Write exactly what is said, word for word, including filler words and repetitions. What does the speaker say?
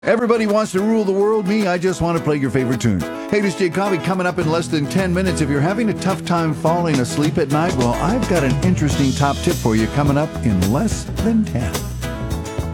Everybody wants to rule the world. Me, I just want to play your favorite tunes. Hey, this is Jay Cobbie coming up in less than ten minutes. If you're having a tough time falling asleep at night, well, I've got an interesting top tip for you coming up in less than ten.